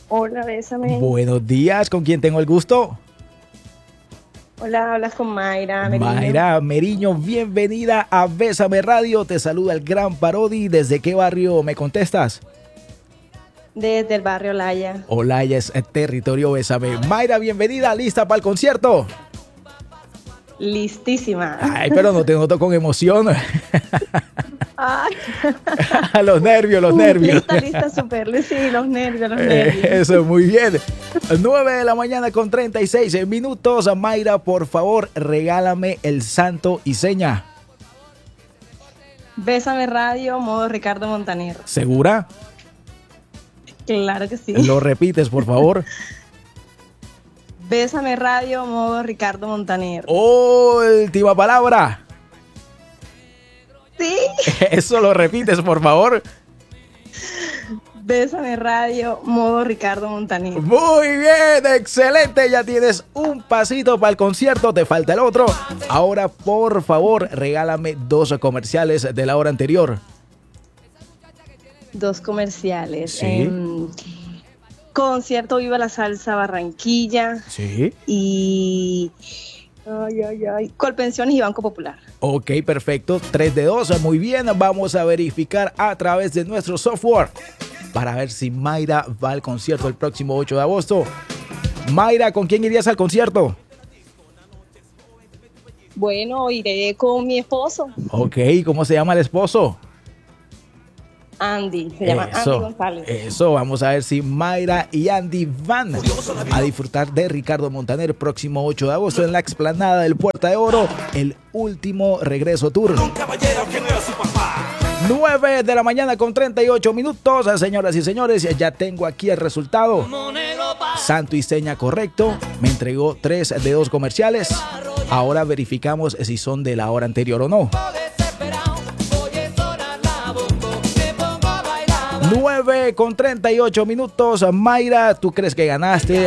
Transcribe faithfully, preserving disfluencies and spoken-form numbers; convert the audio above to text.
Hola, bésame. Buenos días, ¿con quién tengo el gusto? Hola, hablas con Mayra Meriño. Mayra Meriño, bienvenida a Bésame Radio. Te saluda el gran Parodi. ¿Desde qué barrio me contestas? Desde el barrio Olaya. Olaya es territorio Bésame. Mayra, bienvenida, ¿lista para el concierto? Listísima. Ay, pero no te noto con emoción. Ay. Los nervios, los nervios. Lista, lista, súper. Sí, los nervios, los nervios. Eh, eso, muy bien. nueve de la mañana con treinta y seis minutos. Mayra, por favor, regálame el santo y seña. Bésame Radio, modo Ricardo Montaner. ¿Segura? Claro que sí. Lo repites, por favor. Bésame Radio, modo Ricardo Montaner. Última palabra. Sí. Eso lo repites, por favor. Bésame Radio, modo Ricardo Montaner. Muy bien, excelente. Ya tienes un pasito para el concierto, te falta el otro. Ahora, por favor, regálame dos comerciales de la hora anterior. Dos comerciales. Sí. Eh, concierto Viva la Salsa Barranquilla. Sí. Y... Ay, ay, ay. Colpensiones y Banco Popular. Ok, perfecto. tres de dos. Muy bien. Vamos a verificar a través de nuestro software para ver si Mayra va al concierto el próximo ocho de agosto. Mayra, ¿con quién irías al concierto? Bueno, iré con mi esposo. Ok, ¿cómo se llama el esposo? Andy, se llama Eso, Andy González. Eso, vamos a ver si Mayra y Andy van a disfrutar de Ricardo Montaner el próximo ocho de agosto en la explanada del Puerta de Oro, el último regreso tour. nueve de la mañana con treinta y ocho minutos, señoras y señores, ya tengo aquí el resultado. Santo y seña correcto, me entregó tres de dos comerciales. Ahora verificamos si son de la hora anterior o no. nueve con treinta y ocho minutos. Mayra, ¿tú crees que ganaste